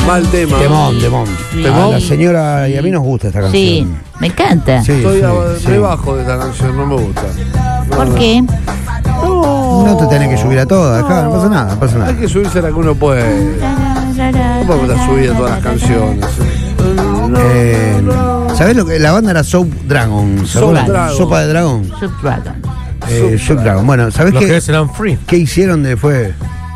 Mal tema. Temón. Sí. A la señora y a mí nos gusta esta canción. Sí, me encanta. Sí, Estoy sí. debajo de esta canción, no me gusta. ¿Por qué? No te tenés que subir a todas, acá no pasa nada, no pasa Hay nada. que subirse a la que uno puede. No podemos estar subidas todas las canciones. ¿Sabés lo que? La banda era Soap Dragon. ¿se Soap acuerdan? Dragon. Sopa de dragón. Subdragon. Soap Dragon. Bueno, ¿sabés Los que qué? serán free. ¿Qué hicieron después?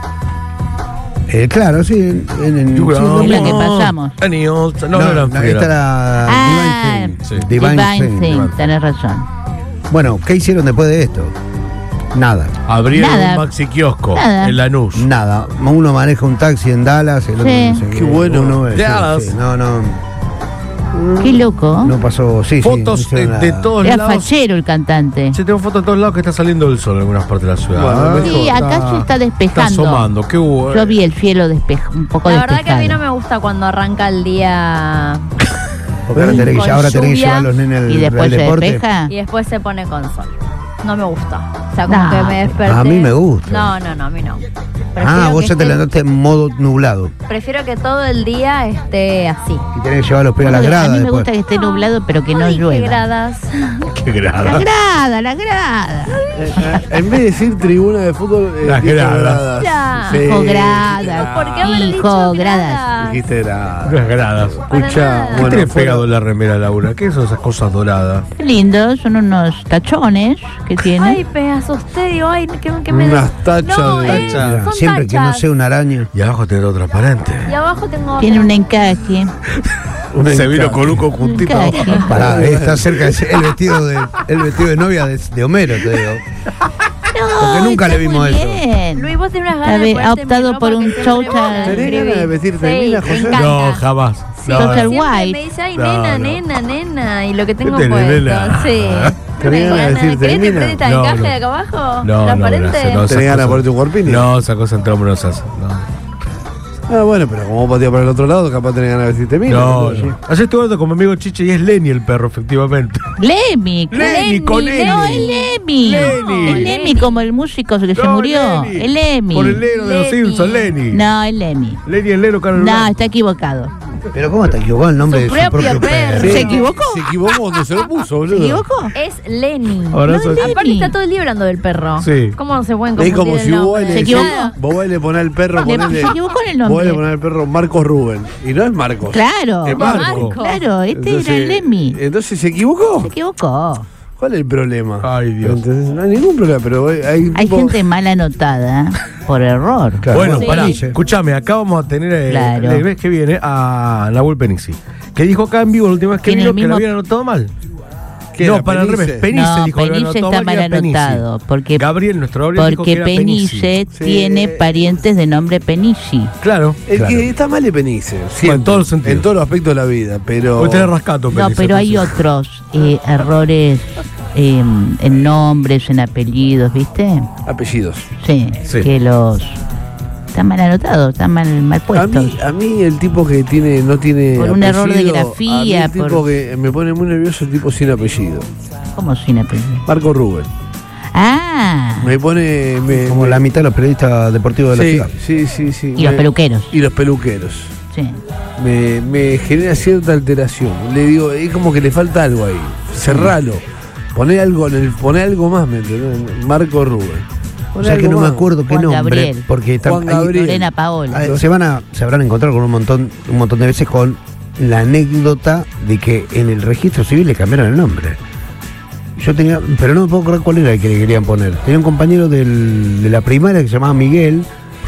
Claro, sí. En You Es know, la que pasamos. Any old- No eran free. esta era Ah, Divine Thing. sí. Divine Thing, tenés razón. Bueno, ¿qué hicieron después de esto? Nada. Abrieron Nada. un maxi kiosco Nada. en Lanús. Nada. Uno maneja un taxi en Dallas, el otro Sí. no sé Qué bueno. Uno es, Dallas. sí, sí. No Qué loco. pasó. Sí, Fotos sí, no hicieron de nada. todos Era lados. fachero el cantante. Sí, tengo fotos de todos lados que está saliendo el sol en algunas partes de la ciudad. Bueno, Sí, acá se está despejando. Está asomando. Qué bueno. Yo vi el cielo un poco La despejado. verdad que a mí no me gusta cuando arranca el día Porque ahora tenés con que, ahora tenés que lluvia llevar a los nenes al, Y después al se deporte. despeja. y después se pone con sol. No me gusta. O sea, como No. que me desperté. A mí me gusta. No, a mí no. Vos que ya te esté- levantaste en modo nublado. Prefiero que todo el día esté así. Y tenés que llevar los pies a la grada A mí me después. gusta que esté nublado, pero que no dije llueva. gradas. Qué grada. La grada. En vez de decir tribuna de fútbol, Las dije gradas. Ya. Sí. Hijo grada. ¿Por qué haber Hijo dicho gradas. gradas? Dijiste gradas. Las gradas. Para Escucha, nada. ¿Qué bueno, tenés fuera- pegado en la remera, Laura? ¿Qué son esas cosas doradas? Qué lindo, son unos tachones que tiene. Ay, me asusté, digo, ay, que me... Unas tachas no, de- son Siempre que no tachas. sea una araña. Y abajo tenés lo transparente. Y abajo tengo... Tiene un encaje. Se vino con un conjuntito. Encaje. Pará, está cerca de el vestido de novia de Homero, te digo. Porque nunca está le vimos muy eso. bien. Luis, vos tenés unas ganas Ha de ponerte optado mi por ropa un que siempre total- me ¿Tenés ganas de vestirte de mina, me José? encanta. No, jamás. Sí, No, Total siempre white. me dice, ay, No, nena, y lo que tengo ¿Qué tenés, puesto, nena? sí. ¿Tenés ganas de vestirte de ¿Querés que mina? prenda No, encaje no. de acá abajo? No, ¿Transparente? gracias, no, ¿Tenés ganas de ponerte un cuerpini? No, esa cosa entre hombres no se hace. No. Bueno, pero como vos pateás para el otro lado, capaz tenés ganas de vestirte de mina. No, entonces. no. Ayer estuve hablando con mi amigo Chiche y es Lenny el perro, efectivamente. Lemmy, Lenny, con L. No, es Lemmy. Lenny. Es Lemmy como el músico que se No, murió. Lenny. Es Lemmy. Por el Leno de los Lenny. Simpsons, Lenny. No, es Lemmy. Lenny el Leno, Carlos. No, está equivocado. Pero ¿cómo está equivocado el nombre Su de su propio propio perro. perro? ¿Se equivocó? Se equivocó cuando se lo puso, boludo. ¿Se equivocó? Es Lenny. Ahora No, sos- Lenny. Aparte está todo el día hablando del perro. Sí. ¿Cómo se pueden Es confundir como el si vos nombre? le ¿Se decís, equivocó? vos le ponés al perro, Se ponele, equivocó en el vos le nombre. ponés al perro Marcos Rubén. Y no es Marcos. Claro. Es Marco. Claro, este era Entonces- el Lemmy. Entonces se equivocó. Se equivocó. ¿Cuál es el problema? Ay, Dios. Entonces, no hay ningún problema, pero hay Hay gente mal anotada por error. Claro, Bueno, Sí. pará, Penice. escuchame, acá vamos a tener Claro. el mes que viene a Nahuel Penisi, que dijo acá en vivo la última vez que Tiene vino el que lo mismo- habían anotado mal. ¿Qué No, era, para el Penice? revés. Penice No, dijo que lo Penice anotado está mal y mal era Penisi. anotado, porque Gabriel, nuestro Gabriel, dijo que Porque era Penice Sí. tiene parientes de nombre Penici. Claro. El claro. que está mal es Penice. Bueno, en todos los sentidos. En todos los aspectos de la vida, pero. Hoy tenés rascato, No, Penice, pero hay entonces. otros errores en nombres, en apellidos, ¿viste? Apellidos. Sí, Sí. que los están mal anotados, están mal A puestos. mí el tipo que no tiene Por un error de apellido, grafía, a mí el tipo por- que me pone muy nervioso el tipo sin apellido. ¿Cómo sin apellido? Marco Rubén. Ah, Me pone. Como la mitad de los periodistas deportivos de la sí, ciudad. sí. y los peluqueros. Y los peluqueros. Sí. Me genera cierta alteración. Le digo, es como que le falta algo ahí. Cerralo. Poné algo más, ¿me entendés? Marco Rubén. O sea que no me acuerdo qué Juan nombre. Gabriel. Porque Juan Gabriel. Lorena Paola. se habrán encontrado con un montón de veces con la anécdota de que en el registro civil le cambiaron el nombre. Yo tenía, pero no me puedo acordar cuál era el que le querían poner. Tenía un compañero de la primaria que se llamaba Miguel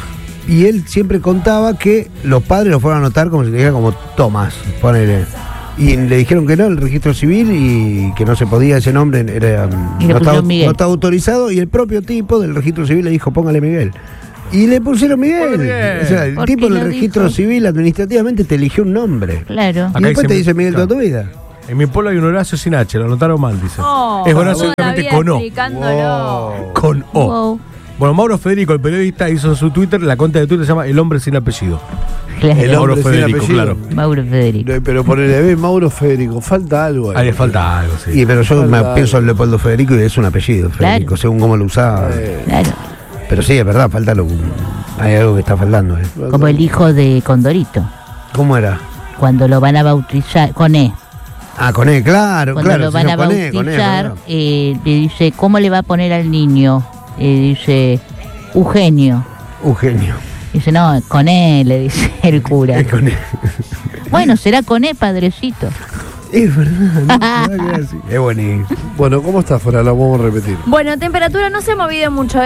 y él siempre contaba que los padres lo fueron a anotar como si le dijera como Tomás, ponele. Y le dijeron que no, el registro civil, y que no se podía ese nombre, era, Y le no, pusieron Miguel. no estaba autorizado, y el propio tipo del registro civil le dijo, póngale Miguel. Y le pusieron Miguel. Ponle Miguel. O sea, el ¿Por tipo qué del lo registro dijo? civil administrativamente te eligió un nombre. Claro. Acá Y después dice te mi- dice Miguel claro. toda tu vida. En mi pueblo hay un Horacio sin H, lo anotaron mal, dice. Oh, es Horacio obviamente todavía con O. explicándolo. Con O. Wow. Bueno, Mauro Federico, el periodista, hizo en su Twitter, la cuenta de Twitter se llama El Hombre Sin Apellido. Claro. El Mauro hombre sin Federico, apellido. claro. Mauro Federico. Pero ponele, ve Mauro Federico, falta algo ahí. Ahí le falta algo, sí. Y pero yo Falta pienso en Leopoldo Federico y es un apellido, Federico, Claro. según cómo lo usaba. Claro. Pero sí, es verdad, falta hay algo que está faltando. Como el hijo de Condorito. ¿Cómo era? Cuando lo van a bautizar, con E. Ah, con E, claro, Cuando claro. lo van a señor, con E, con E, bautizar, con le dice, ¿cómo le va a poner al niño? Dice, Eugenio. Eugenio. Dice, no, con E, le dice el cura. Con E. Bueno, será con E, padrecito. Es verdad, ¿no? Es buenísimo. Bueno, ¿cómo está afuera? Lo vamos a repetir. Bueno, temperatura no se ha movido mucho,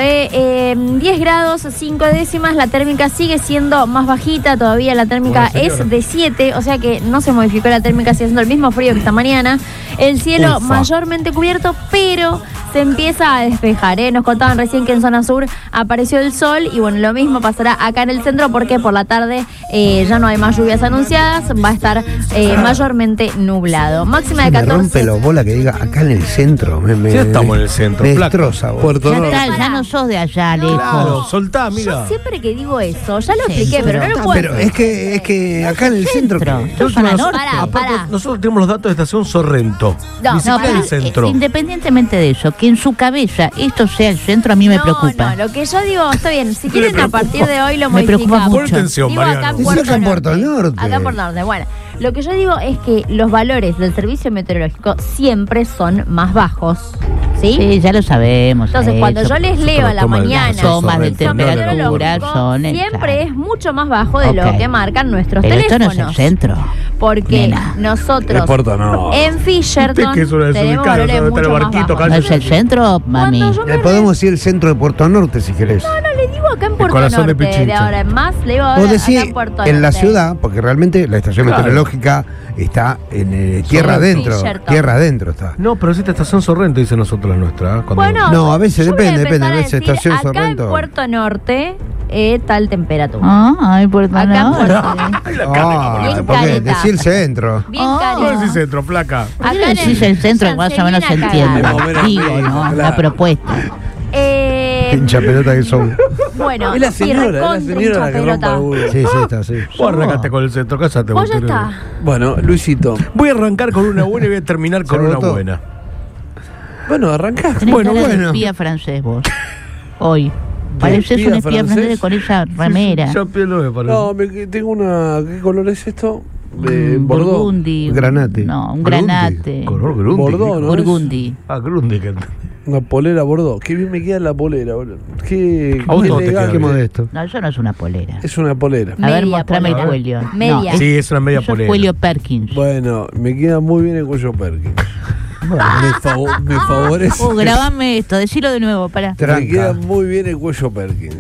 10 grados, 5 décimas, la térmica sigue siendo más bajita, todavía la térmica es de 7, o sea que no se modificó la térmica, sigue siendo el mismo frío que esta mañana. El cielo Ufa. mayormente cubierto, pero se empieza a despejar, Nos contaban recién que en zona sur apareció el sol y bueno, lo mismo pasará acá en el centro porque por la tarde ya no hay más lluvias anunciadas, va a estar mayormente nublado. Máxima de Me 14. rompe los bolas que diga acá en el centro. Ya estamos en el centro, Me flaco. destroza, vos. Puerto Ya Norte. está, ya no sos de allá, lejos. Claro, soltá, amiga. Yo siempre que digo eso, ya lo Sí, expliqué, pero no lo puedo. Pero es que acá en el centro. ¿qué? Sos zona norte. Pará. Nosotros tenemos los datos de estación Sorrento. No, Ni siquiera pero el centro. independientemente de eso, que en su cabeza esto sea el centro, a mí me preocupa. No, lo que yo digo, está bien, si quieren a preocupa. partir de hoy lo Me preocupa modificamos. mucho. Pon atención, Digo acá Mariano. en Decilo acá en Puerto Norte. Acá en Puerto Norte, bueno. Lo que yo digo es que los valores del servicio meteorológico siempre son más bajos, ¿sí? Sí, ya lo sabemos. Entonces, cuando yo les leo a la toma el mañana, tomas de el servicio temperatura meteorológico son siempre es mucho más bajo de Ok. lo que marcan nuestros Pero esto no teléfonos. es el centro. Porque Nena. nosotros Es Puerto Norte. en Fisherton Usted que es una tenemos desubicada, valores sabe estar mucho el más barquito, bajos. ¿No es el centro, mami? Cuando yo me Le podemos decir el centro de Puerto Norte si querés. No le digo acá en Puerto corazón de Norte, de Pichincha. ahora en más, le digo O ahora acá decir en Puerto en la Norte. ciudad, porque realmente la estación Claro. meteorológica está en tierra Sorrento. adentro. Fisherton. Tierra adentro está. No, pero sí, estación Sorrento, dice nosotros la nuestra. ¿Eh? Cuando- Bueno, No, a veces yo voy depende, empezar a veces decir, estación acá Sorrento. en Puerto Norte tal temperatura. Ay, Puerto Acá en Norte. Ay, la carne, Bien ¿por qué? careta. Decí el centro. Bien Ah. ¿Cómo caro. decís centro, flaca? ¿Por qué decís el centro? Más o menos se entiende. Más o menos Digo, sí, ¿no? La claro. propuesta. Hincha pelota que son. Bueno, Es la sí, señora recontra la que hincha rompa el pelota. huevo. Sí, sí, está así. Vos arrancaste con el centro, cásate. Vos ya vos, está. Bueno, Luisito. Voy a arrancar con una buena y voy a terminar con ¿Se una agotó? buena. Bueno, arrancá. Tenés Bueno, cara de bueno. espía francés vos. Hoy. Pareces espía un espía francés? francés con esa remera. Ya pielo me parece. No, tengo una. ¿Qué color es esto? De Bordeaux. Burgundi. Granate. No, un Grundi. granate. Color Grundy. Bordeaux, ¿no? Burgundi. Ah, Grundy. Que... Una polera Bordeaux. Qué bien me queda la polera, boludo. Qué ¿A vos cómo te elegante. queda Qué bien? modesto. No, eso no es una polera. Es una polera. A ver, Media mostrame el polera. cuello. Media. No, Sí, es una media eso es polera. cuello Perkins. Bueno, me queda muy bien el cuello Perkins. me favorece. Grabame esto, decilo de nuevo, para. Me queda Tranca. muy bien el cuello Perkins.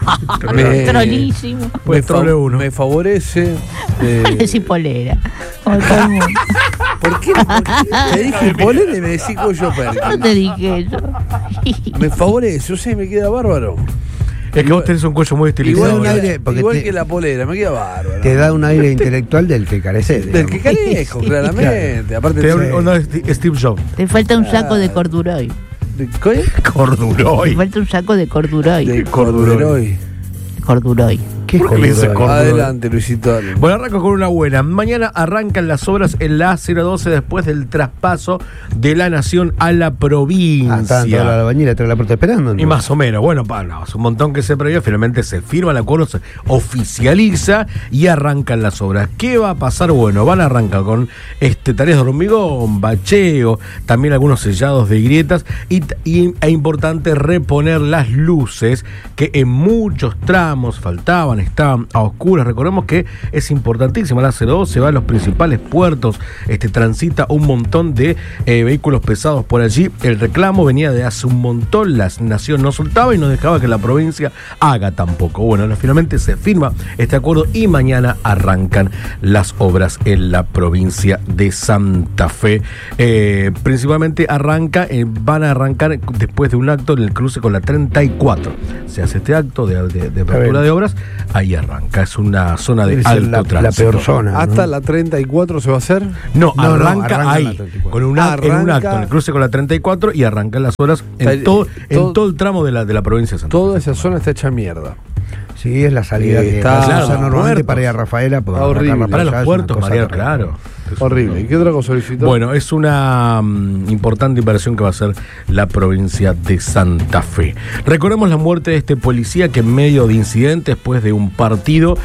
Tronísimo. Pues trole uno. me favorece. Decís polera. Como todo el mundo. ¿Por qué? Te dije polera y me decís cuello No Perkins. te dije eso. Me favorece, yo sé, me queda bárbaro. Es que vos tenés un cuello muy estilizado. Igual un ¿verdad? aire, porque Igual te- que la polera, me queda bárbaro. Te da un aire intelectual del que careces. Del que digamos. carejo, claramente. Aparte Te da de- una Steve Jobs. Te falta un saco de corduroy. ¿Qué? Te Corduroy. falta un saco de corduroy. De Corduroy. Corduroy. ¿Qué ¿Por qué le dice color? Corduroy? Adelante, Luisito. dale. Bueno, arranco con una buena. Mañana arrancan las obras en la A012 después del traspaso de la nación a la Ah, estaban toda la provincia. albañila atrás de la puerta esperando. Y entonces. más o menos, bueno, no, es un montón que se previó, finalmente se firma el acuerdo, se oficializa y arrancan las obras. ¿Qué va a pasar? Bueno, van a arrancar con tareas de hormigón, bacheo, también algunos sellados de grietas e importante reponer las luces que en muchos tramos faltaban, estaban a oscuras. Recordemos que es importantísimo, la 02 va a los principales puertos, transita un montón de vehículos pesados por allí. El reclamo venía de hace un montón, la nación no soltaba y no dejaba que la provincia haga tampoco. Bueno, finalmente se firma este acuerdo y mañana arrancan las obras en la provincia de Santa Fe. Principalmente van a arrancar después de un acto en el cruce con la 34. Se hace este acto de apertura de obras, ahí arranca. Es una zona de Debe ser alto la tránsito. peor zona. ¿no? ¿Hasta la 34 se va a hacer? No, No, arranca arranca en la ahí, 34. con en un acto, en el cruce con la 34 y arrancan las horas en Está- todo el tramo de la provincia de Santa Fe. Toda esa zona está hecha mierda. Sí, es la salida que Está se usa normalmente muertos. para ir a Rafaela. porque Está horrible. arrancar Para allá los es puertos, una cosa Mariano, terrible. claro. Horrible. ¿Y qué otra cosa solicitó? Bueno, es una importante inversión que va a hacer la provincia de Santa Fe. Recordemos la muerte de este policía que en medio de incidentes, después de un partido,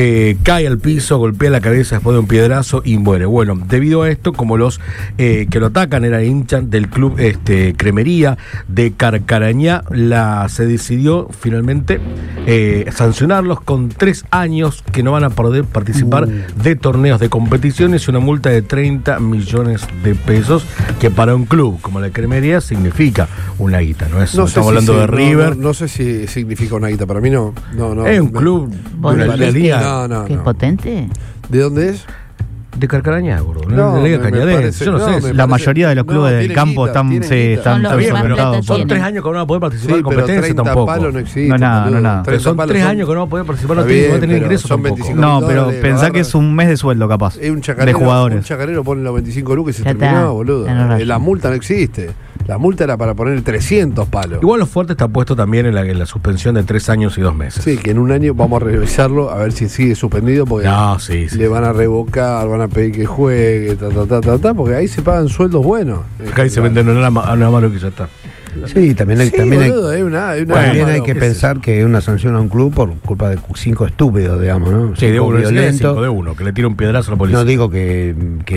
cae al piso, golpea la cabeza después de un piedrazo y muere. Bueno, debido a esto, como los que lo atacan eran hinchas del club Cremería de Carcarañá, se decidió finalmente sancionarlos con 3 años que no van a poder participar de torneos de competiciones y una multa de 30 millones de pesos, que para un club como la Cremería significa una guita, ¿no es? No sé Estamos si hablando de River. No sé si significa una guita, para mí no. Es un club ¿Vos de la decís liga ¿Qué potente? ¿De dónde es? de Carcarañá, gordo. No, la liga me cañadense. parece- Yo no no, sé. me si- parece- La mayoría de los clubes no, del tienen campo guita, tienen están guita. están Son los todos que más involucrados plata por- Son tienen. 3 años que no van a poder participar Sí, en pero competencia 30 tampoco. palos no existen. No, nada, boludo. no, nada. Pero 30 son palos 3 años que no va a poder participar, no Está va a bien, tener pero ingresos son tampoco. 25 No, pero dólares, pensá agarra- que es un mes de sueldo capaz. Es un De chacarero, jugadores. Un chacarero pone los 25 lucas y se Ya está, terminó, boludo. ya no rayos. La multa no existe. La multa era para poner 300 palos. Igual lo fuerte está puesto también en la suspensión de 3 años y 2 meses. Sí, que en un año vamos a revisarlo a ver si sigue suspendido porque No, sí, sí. le van a revocar, van a pedir que juegue, porque ahí se pagan sueldos buenos. Acá ahí se venden una mano que ya está. Sí, también hay, Sí, también hay, boludo, es una también hay mano, que qué pensar que es una sanción a un club por culpa de 5 estúpidos, digamos, ¿no? Sí, de 5 uno, violentos. 5 de 1, que le tira un piedrazo a la policía. No digo que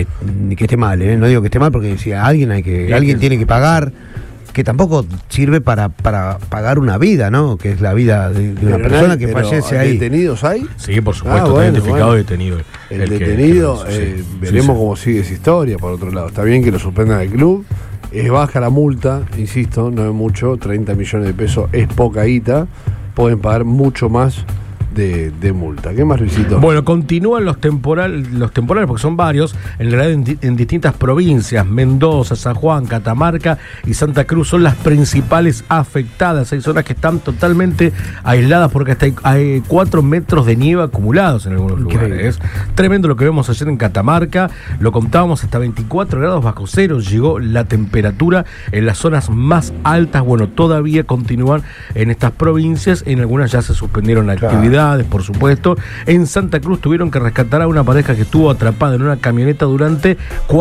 esté mal, ¿eh? No digo que esté mal porque si alguien Sí, alguien que- tiene que pagar, que tampoco sirve para pagar una vida, ¿no? Que es la vida de una Pero persona nadie- que pero fallece ahí. ¿Detenidos hay? Sí, por supuesto, Ah, está bueno, identificado bueno. y detenido. El que detenido, lo hizo, sí. veremos Sí, sí. cómo sigue esa historia, por otro lado. Está bien que lo suspendan del club, es baja la multa, insisto, no es mucho, 30 millones de pesos es poca guita, pueden pagar mucho más de multa. ¿Qué más, Luisito? Bueno, continúan los temporales, porque son varios, en realidad en distintas provincias: Mendoza, San Juan, Catamarca y Santa Cruz son las principales afectadas. Hay zonas que están totalmente aisladas porque hasta hay 4 metros de nieve acumulados en algunos Increíble. lugares. Tremendo lo que vemos ayer en Catamarca, lo contábamos, hasta 24 grados bajo cero llegó la temperatura en las zonas más altas. Bueno, todavía continúan en estas provincias, en algunas ya se suspendieron Claro. actividades, por supuesto. En Santa Cruz tuvieron que rescatar a una pareja que estuvo atrapada en una camioneta durante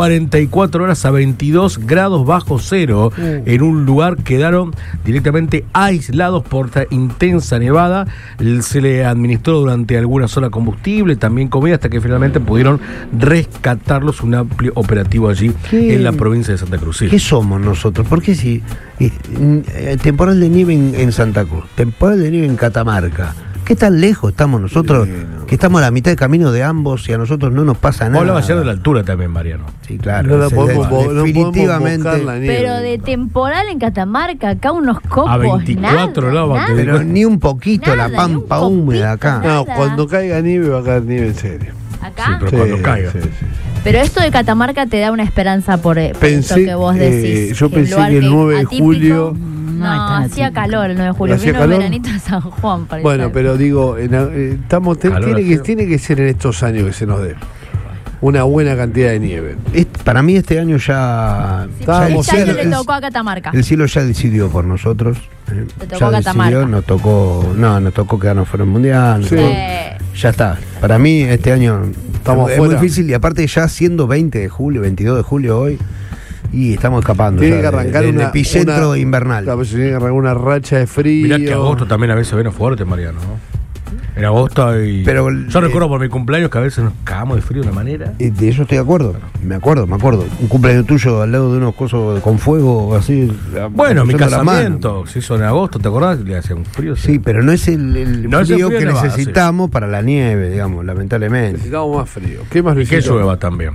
44 horas a 22 grados bajo cero. En un lugar quedaron directamente aislados por esta intensa nevada. Se le administró durante algunas horas combustible, también comida, hasta que finalmente pudieron rescatarlos. Un amplio operativo allí ¿Qué? en la provincia de Santa Cruz. Sí. ¿Qué somos nosotros? Porque si temporal de nieve en Santa Cruz, temporal de nieve en Catamarca, ¿qué tan lejos estamos nosotros? Bueno. Que estamos a la mitad de camino de ambos y a nosotros no nos pasa Vos nada. hablabas ayer de la altura también, Mariano. Sí, claro. no la ese- podemos, definitivamente. no podemos buscar la nieve. Pero de temporal en Catamarca, acá unos copos. A 24 nada, grados, nada. Pero ni un poquito Nada, la ni un pampa poquito, húmeda acá. nada. No, cuando caiga nieve va a caer nieve en serio. Acá. Sí, pero cuando caiga. sí. Pero esto de Catamarca te da una esperanza por eso Pensé, que vos decís. yo un pensé lugar que el 9 de atípico, julio- No, es tan hacía atípico. calor el 9 de julio. ¿Hacía Vino calor? un veranito a San Juan. para Bueno, estar. pero digo, Calor hacía. tiene que ser en estos años que se nos dé una buena cantidad de nieve. Para mí este año ya, Sí, estábamos este año en- le tocó a Catamarca. el cielo ya decidió por nosotros. Te tocó Ya Catamarca. decidió, nos tocó quedarnos fuera del mundial. Sí. Ya está. Para mí este año Estamos es muy fuera. difícil y aparte ya siendo 20 de julio, 22 de julio hoy y estamos escapando Tiene ya que arrancar del una epicentro una- invernal. Claro, pues tiene que arrancar una racha de frío. Mirá que agosto también a veces viene fuerte, Mariano, ¿no? En agosto hay... Pero, yo recuerdo por mi cumpleaños que a veces nos cagamos de frío de una manera. De eso estoy de acuerdo. Me acuerdo. Un cumpleaños tuyo al lado de unos cosos con fuego así. Bueno, mi apoyando la mano. casamiento se hizo en agosto, ¿te acordás? Le hacía un frío. Sí, pero no es el No es el frío frío que nevado, necesitamos para la nieve, digamos, lamentablemente. Necesitamos más frío. ¿Qué más, Y que Luisito? llueva también.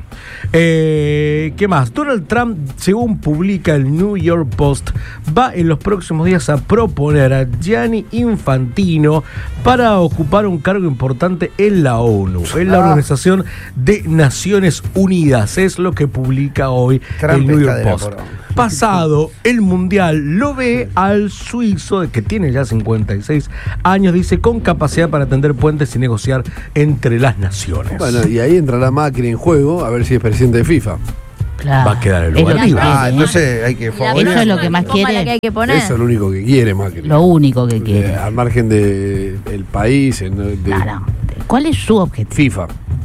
¿Qué más? Donald Trump, según publica el New York Post, va en los próximos días a proponer a Gianni Infantino para ocupar un cargo importante en la ONU, en la Organización de Naciones Unidas. Es lo que publica hoy Trump el New está York de la Post. poronga. Pasado el Mundial, lo ve al suizo, que tiene ya 56 años, dice, con capacidad para tender puentes y negociar entre las naciones. Bueno, y ahí entra la máquina en juego, a ver si es presidente de FIFA. Claro. Va a quedar el Es lugar lo que libre. quiere, ¿eh? Entonces hay que Y la favorecer. Eso es lo que más ponga quiere. la que hay que poner. Eso es lo único que quiere Macri. Lo único que quiere. Al margen del país, de Claro. ¿Cuál es su objetivo? FIFA.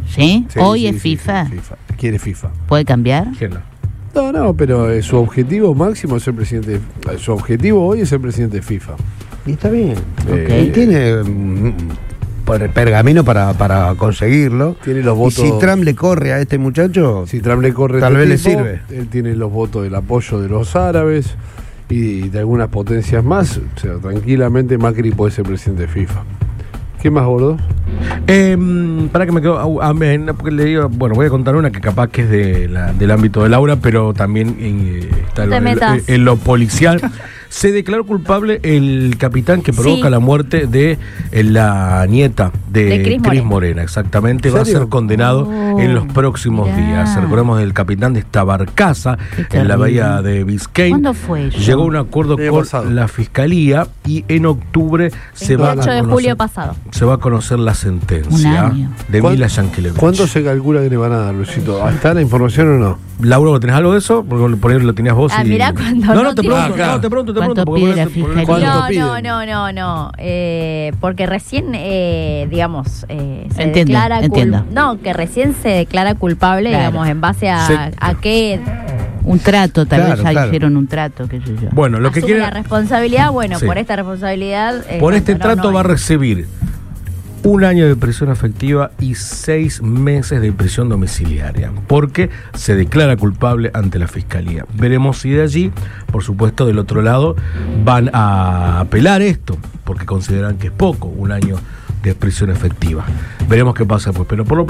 ¿Sí? Sí, Hoy sí, es sí, FIFA. sí, FIFA. Quiere FIFA. ¿Puede cambiar? ¿Quién no? No, pero su objetivo máximo es ser presidente. Su objetivo hoy es ser presidente de FIFA. Y está bien. Ok. Y tiene pergamino para conseguirlo. Tiene los votos. Y si Trump le corre a este muchacho, Si Trump le corre Tal este vez le tipo, sirve. él tiene los votos del apoyo de los árabes y de algunas potencias más. O sea, tranquilamente Macri puede ser presidente de FIFA. ¿Qué más, gordo? Para que me quedo. Porque le digo, bueno, voy a contar una que capaz que es del ámbito de Laura, pero también está No te metas. en lo policial. Se declaró culpable el capitán que provoca Sí. la muerte de la nieta de De Cris Cris Morena. Morena. Exactamente, ¿En va a serio? ser condenado Oh, en los próximos mirá. días. Recordemos del capitán de esta barcaza Qué en la terrible. bahía de Biscayne. ¿Cuándo fue eso? Llegó a un acuerdo El año con pasado. la fiscalía y en octubre se va a 28 de conocer- julio pasado. se va a conocer la sentencia Un año. de ¿Cuán- Mila Yankelevich. ¿Cuánto se calcula que le van a dar, Luisito? ¿Está la información o no? Laura, ¿vos tenés algo de eso? Porque por ahí lo tenías vos. Ah, y... mirá cuando No, no no, te tiene- pregunto, Ah, no, te pregunto. ¿Cuánto porque pide la ponés- fiscalía? ¿Cuánto No, piden? no. Porque recién, digamos, se Entiendo, declara entiendo. No, que recién se declara culpable, Claro. digamos, en base Se- a qué Un trato, tal Claro, vez ya claro. hicieron un trato, qué sé yo. Bueno, lo que asume quiere. la responsabilidad. Bueno, Sí. por esta responsabilidad. Por este no, trato no va a hay. recibir 1 año de prisión efectiva y 6 meses de prisión domiciliaria, porque se declara culpable ante la fiscalía. Veremos si de allí, por supuesto, del otro lado, van a apelar esto, porque consideran que es poco, 1 año de prisión efectiva. Veremos qué pasa pues, pero por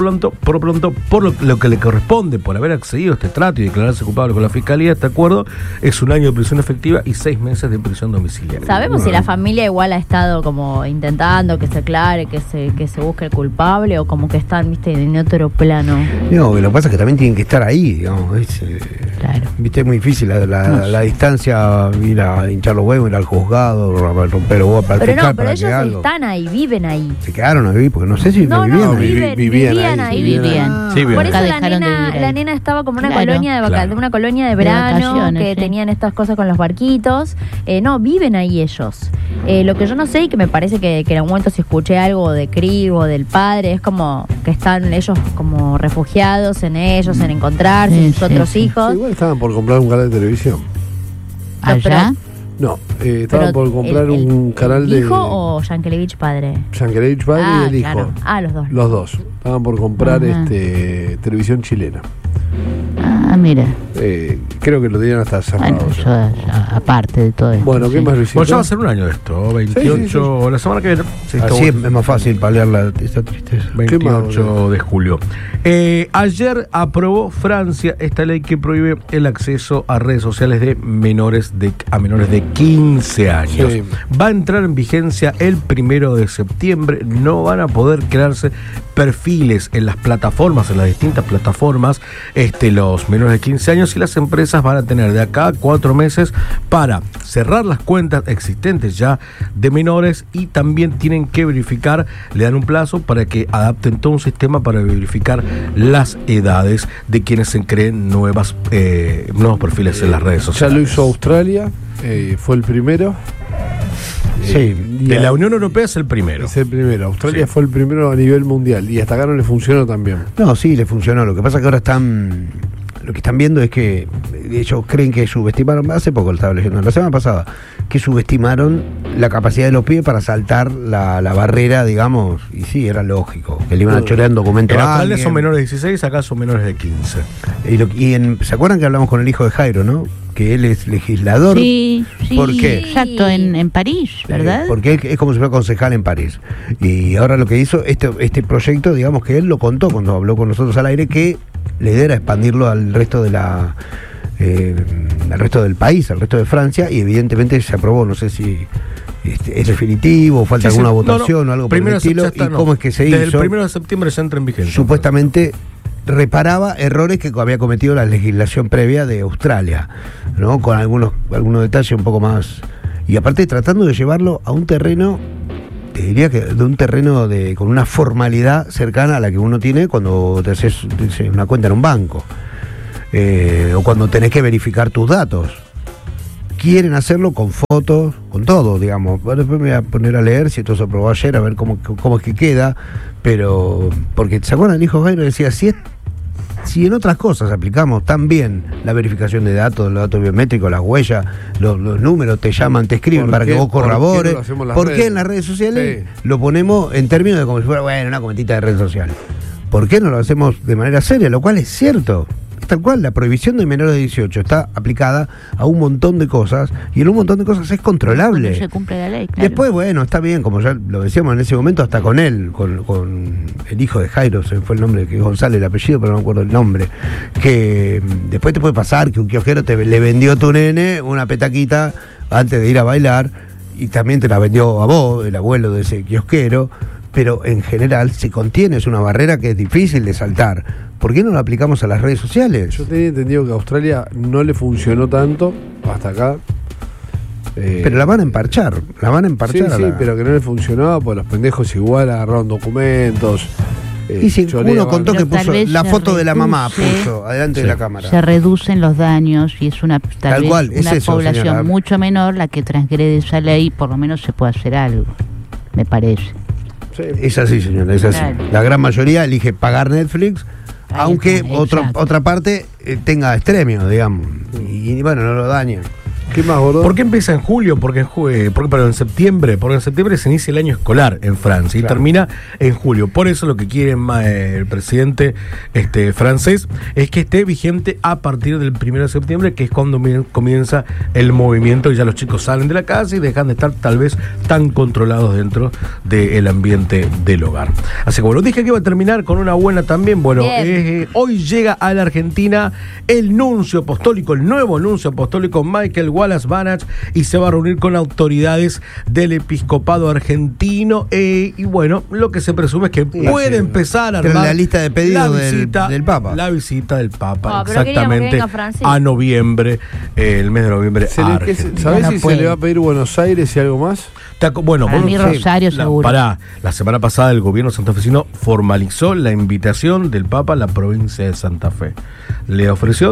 lo que le corresponde por haber accedido a este trato y declararse culpable con la fiscalía, este acuerdo es 1 año de prisión efectiva y 6 meses de prisión domiciliaria. ¿Sabemos si la familia igual ha estado como intentando que se aclare, que se busque el culpable, o como que están, viste, en otro plano? no, lo que pasa es que también tienen que estar ahí, digamos. Claro. Viste, es muy difícil la distancia, ir a hinchar los huevos, ir al juzgado, romper los huevos para el Pero fiscal no, pero para ellos que algo. están ahí, viven ahí. Se quedaron ahí, porque no sé si No, vivían no, ahí. vivían ahí, ahí. vivían. Sí, bien. Por eso Acá la dejaron de vivir ahí. la nena estaba como una Claro. colonia de Claro. una colonia de De verano, vacaciones, que sí. tenían estas cosas con los barquitos. No, viven ahí ellos. Lo que yo no sé, y que me parece que en algún momento si escuché algo de Cris o del padre, es como que están ellos como refugiados en ellos, en encontrarse, Sí, en sus sí, otros sí. hijos. Igual estaban por comprar un canal de televisión. Allá. No, estaban Pero por comprar un canal ¿el de. hijo o Yankelevich padre? Yankelevich padre y el hijo. Claro. Los dos. Los dos. Estaban por comprar Ajá. televisión chilena. Ah, mira. Creo que lo tenían hasta Bueno, cerrado. eso ya. aparte de todo esto. Bueno, ¿qué sí. más, Luisito? Bueno, ya va a ser 1 año de esto, 28, la semana que viene. Sí, está Así bueno. es más fácil paliar esta tristeza. 28 de julio. Ayer aprobó Francia esta ley que prohíbe el acceso a redes sociales de menores de 15 años. Sí. Va a entrar en vigencia el 1 de septiembre. No van a poder crearse perfiles en las plataformas, en las distintas plataformas, los menores de 15 años, y las empresas van a tener de acá a 4 meses para cerrar las cuentas existentes ya de menores, y también tienen que verificar, le dan un plazo para que adapten todo un sistema para verificar las edades de quienes se creen nuevos perfiles en las redes Ya sociales. lo hizo Australia, fue el primero. Sí, y De la a- Unión Europea es el primero. Es el primero. Australia Sí. fue el primero a nivel mundial y hasta acá no le funcionó también. No, sí, le funcionó. Lo que pasa es que ahora lo que están viendo es que ellos creen que subestimaron, hace poco lo estaba leyendo, la semana pasada, que subestimaron la capacidad de los pibes para saltar la barrera, digamos, y sí, era lógico, que le iban a chorear un documento En a Australia alguien. son menores de 16, acá son menores de 15. ¿Se acuerdan que hablamos con el hijo de Jairo, no? Que él es legislador. Sí, sí. ¿Por qué? Exacto, en París, ¿verdad? Porque él es como si fuera concejal en París. Y ahora lo que hizo, este proyecto, digamos que él lo contó cuando habló con nosotros al aire, que la idea era expandirlo al resto de al resto del país, al resto de Francia, y evidentemente se aprobó. No sé si es definitivo, o falta Sí, alguna sí. votación o algo por el Primero estilo. ya está, ¿Y no. cómo es que se Desde hizo? el 1 de septiembre ya entra en vigencia. Supuestamente reparaba errores que había cometido la legislación previa de Australia, ¿no? Con algunos detalles un poco más. Y aparte tratando de llevarlo a un terreno, te diría que de un terreno con una formalidad cercana a la que uno tiene cuando te haces una cuenta en un banco, o cuando tenés que verificar tus datos. quieren hacerlo con fotos, con todo, digamos. Bueno, después me voy a poner a leer si esto se aprobó ayer, a ver cómo es que queda, pero, porque, ¿se acuerdan? El hijo Jairo decía, si en otras cosas aplicamos también la verificación de datos, los datos biométricos, las huellas, los números, te llaman, te escriben para que vos corrobores, ¿por qué en las redes sociales lo ponemos en términos de como si fuera, bueno, una comentita de red social? ¿Por qué no lo hacemos de manera seria? Lo cual es cierto. Es tal cual, la prohibición de menores de 18 está aplicada a un montón de cosas, y en un montón de cosas es controlable. Cuando se cumple la ley, claro. Después, bueno, está bien, como ya lo decíamos en ese momento, hasta con él, con el hijo de Jairo, se fue el nombre, que es González el apellido, pero no me acuerdo el nombre, que después te puede pasar que un kiosquero le vendió a tu nene una petaquita antes de ir a bailar, y también te la vendió a vos, el abuelo de ese kiosquero, pero en general se contiene, es una barrera que es difícil de saltar. ¿Por qué no lo aplicamos a las redes sociales? Yo tenía entendido que a Australia no le funcionó tanto hasta acá. Pero la van a emparchar, Sí, pero que no le funcionaba, pues los pendejos igual agarraron documentos. Y si uno contó que Pero puso tal vez la se foto de la mamá, reduce. puso adelante de la cámara. Se reducen los daños y es una Tal vez cual, es una eso, población señora. mucho menor la que transgrede esa ley, por lo menos se puede hacer algo, me parece. Sí. Es así, señora, es así. Claro. La gran mayoría elige pagar Netflix, Ahí aunque está, otra exacto. parte tenga extremio, digamos. Y bueno, no lo daña. ¿Qué más, gordo? ¿Por qué empieza en julio? Porque en septiembre se inicia el año escolar en Francia y termina en julio. Por eso lo que quiere el presidente francés es que esté vigente a partir del 1 de septiembre, que es cuando comienza el movimiento y ya los chicos salen de la casa y dejan de estar tal vez tan controlados dentro del ambiente del hogar. Así que bueno, dije que iba a terminar con una buena también. Bueno, hoy llega a la Argentina el nuncio apostólico, el nuevo nuncio apostólico Michael Wallace Banach, y se va a reunir con autoridades del episcopado argentino, y bueno, lo que se presume es que puede empezar a Pero armar la lista de pedidos del Papa. La visita del Papa, pero queríamos que exactamente, venga Francisco. a noviembre, el mes de noviembre a Argentina. ¿Sabés No si puede. se le va a pedir Buenos Aires y algo más? Bueno, Para mí Rosario seguro. La semana pasada el gobierno santafesino formalizó la invitación del Papa a la provincia de Santa Fe. Le ofreció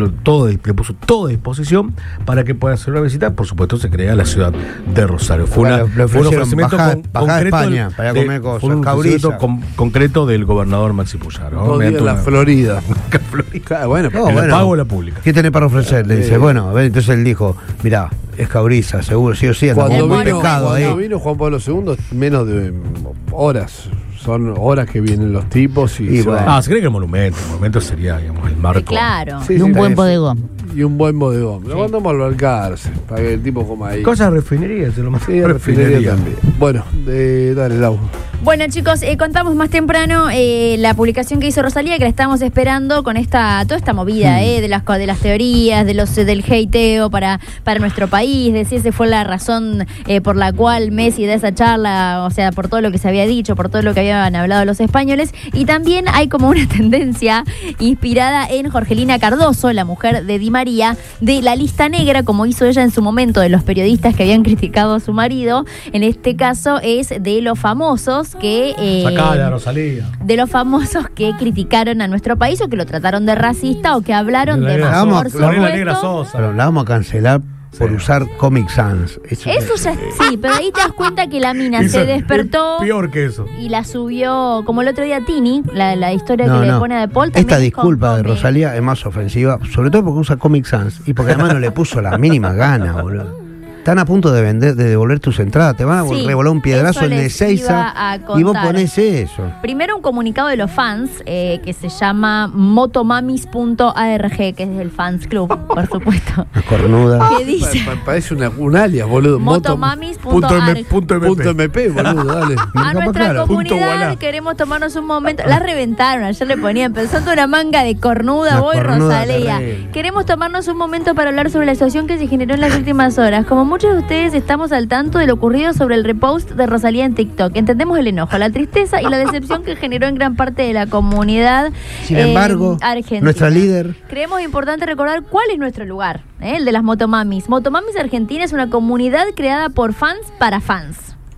le puso todo a disposición para que pueda hacer una visita. Por supuesto, se crea la ciudad de Rosario. Fue Le un ofrecieron ofrecimiento bajá a concreto España para ir a comer cosas, fue un cabrisa. ofrecimiento concreto del gobernador Maxi Puyaro. Todo día en la Florida. Florida. Claro, bueno, No, ¿El bueno. pago o la pública? ¿Qué tenés para ofrecer? Le dice, bueno, a ver, entonces él dijo, mirá, es cabrisa, seguro, sí o sí, anda cuando con un vino, pescado ahí. cuando vino Juan Pablo II, menos de horas. Son horas que vienen los tipos y se bueno. van. Se cree que el monumento sería, digamos, el marco. Claro. Sí, Y un sí, buen eso. bodegón. Y un buen bodegón. Lo mandamos al Balcarce, para que el tipo coma ahí. Cosas de refinería, se lo más Sí, refinería también. Bueno, dale, Lau. Bueno, chicos, contamos más temprano la publicación que hizo Rosalía, que la estamos esperando con toda esta movida de las teorías, del hateo para nuestro país, de si esa fue la razón por la cual Messi da esa charla, o sea, por todo lo que se había dicho, por todo lo que habían hablado los españoles. Y también hay como una tendencia inspirada en Jorgelina Cardoso, la mujer de Di María, de la lista negra, como hizo ella en su momento, de los periodistas que habían criticado a su marido. En este caso es de los famosos que Sacala, Rosalía. de los famosos que criticaron a nuestro país o que lo trataron de racista o que hablaron La de negra más. Sosa. Por Gabriela Negra supuesto, Sosa. Pero la vamos a cancelar por Sí. usar Comic Sans. eso ya sí, pero ahí te das cuenta que la mina se despertó Es peor que eso. y la subió, como el otro día Tini, la historia que le pone a De Paul. Esta también es disculpa con de Comic. Rosalía es más ofensiva, sobre todo porque usa Comic Sans y porque además no le puso la mínima gana, boludo. Están a punto de devolver tus entradas, te van a Sí, revolar un piedrazo eso en les Ezeiza iba a y vos contar. ponés eso. Primero un comunicado de los fans que se llama motomamis.arg, que es el fans club, por supuesto. Las cornudas. ¿Qué dice? Parece un alias, boludo. Motomamis.arg. Punto MP, boludo, dale. A Capaz, nuestra claro. Punto comunidad Gualá. queremos tomarnos un momento. La reventaron, ayer le ponían pensando una manga de cornuda, Una voy cornuda Rosalía. terrible. Queremos tomarnos un momento para hablar sobre la situación que se generó en las últimas horas. Como muchos de ustedes estamos al tanto de lo ocurrido sobre el repost de Rosalía en TikTok. Entendemos el enojo, la tristeza y la decepción que generó en gran parte de la comunidad Sin embargo, argentina. nuestra líder Creemos importante recordar cuál es nuestro lugar, el de las Motomamis. Motomamis Argentina es una comunidad creada por fans para fans.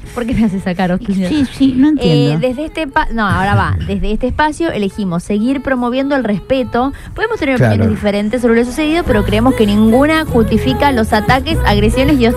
¿Por qué me hace sacar Octuño? Sí, no entiendo. Desde este espacio elegimos seguir promoviendo el respeto. Podemos tener Claro. opiniones diferentes sobre lo sucedido, pero creemos que ninguna justifica los ataques, agresiones y